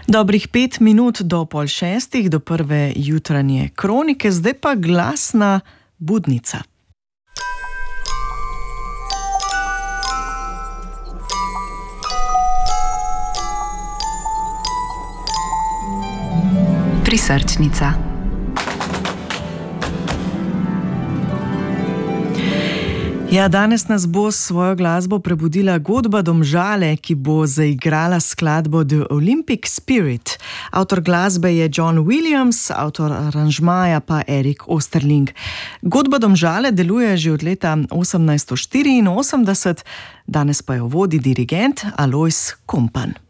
Dobrih 5 minut do 5:30, do prve jutranje kronike, zdaj pa glasna budnica. Prisrčnica. Ja, danes nas bo s svojo glasbo prebudila godba Domžale, ki bo zaigrala skladbo The Olympic Spirit. Avtor glasbe je John Williams, avtor aranžmaja pa Erik Osterling. Godba Domžale deluje že od leta 1884, danes pa jo vodi dirigent Alojz Kompan.